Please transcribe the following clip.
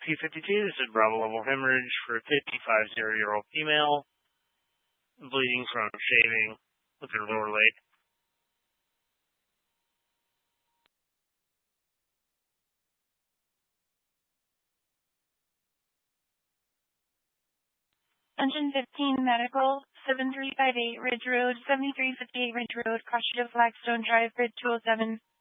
P52, this is Bravo level hemorrhage for a 55-year-old female, bleeding from shaving with her lower leg. Engine 15 Medical, 7358 Ridge Road, 7358 Ridge Road, Cross Street of Flagstone Drive, Grid 207.